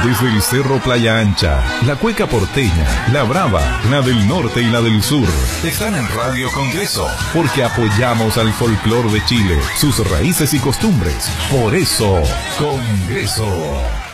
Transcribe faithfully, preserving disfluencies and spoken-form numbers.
Desde el Cerro Playa Ancha, la Cueca Porteña, la Brava, la del Norte y la del Sur están en Radio Congreso, porque apoyamos al folclor de Chile, sus raíces y costumbres. Por eso, Congreso.